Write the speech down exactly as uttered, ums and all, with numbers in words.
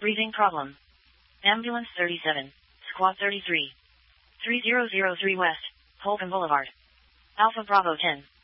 Breathing problem. Ambulance thirty-seven, Squad thirty-three. three zero zero three West, Holcomb Boulevard. Alpha Bravo ten.